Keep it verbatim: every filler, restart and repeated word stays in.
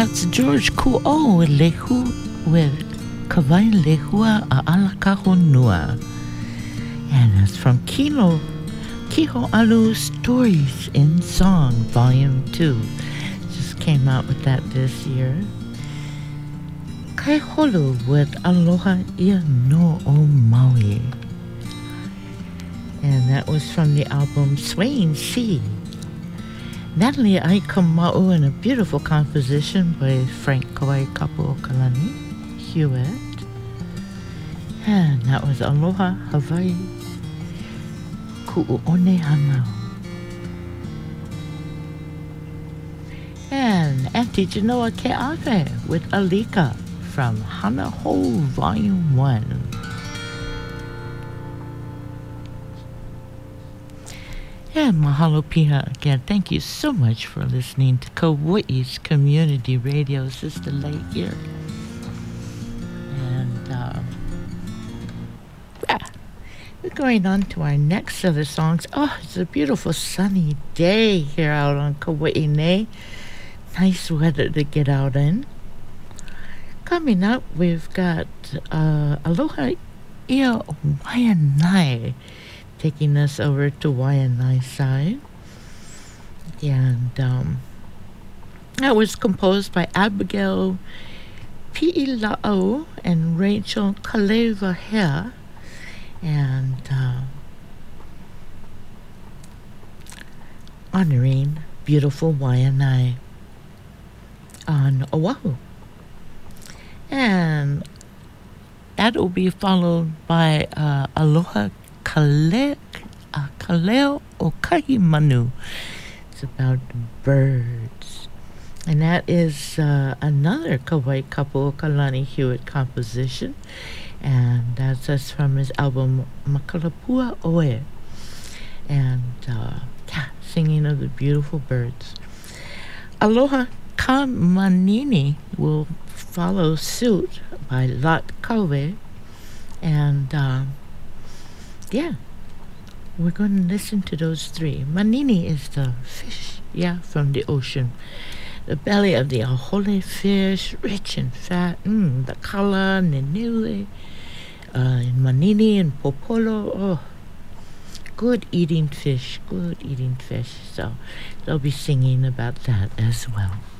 That's George Ku'o with Lehu with Kawai Lehua a Alakaho Nua. And that's from Kilo Kiho Alu Stories in Song, Volume two. Just came out with that this year. Kai Holu with Aloha Ia no o Maui. And that was from the album Swaying Sea. Natalie Aikama'u and a beautiful composition by Frank Kawai Kapu'okalani Hewitt. And that was Aloha Hawaii Ku'u'one Hanau. And Auntie Genoa Ke'ave with Alika from Hana Hou Volume one. And mahalo piha again. Thank you so much for listening to Kauai's Community Radio. Sister Lay here. And uh, yeah, we're going on to our next set of songs. Oh, it's a beautiful sunny day here out on Kauai Nei. Nice weather to get out in. Coming up, we've got uh, Aloha Ia Waianae taking us over to Waianae side. And um, that was composed by Abigail Pi'ila'au and Rachel Kaleva Hea. And uh, honoring beautiful Waianae on Oahu. And that will be followed by uh, Aloha Kale, uh, Kaleo o Kahimanu. It's about birds. And that is uh, another Kawai Kapu'okalani Hewitt composition. And that's us from his album Makalapua Oe. And uh, yeah, singing of the beautiful birds. Aloha Kamanini will follow suit by Lot Kawe. And uh, yeah, we're going to listen to those three. Manini is the fish, yeah, from the ocean. The belly of the ahole fish, rich and fat. Mm, the kala, nenele, uh, and manini and popolo. Oh, good eating fish, good eating fish. So they'll be singing about that as well.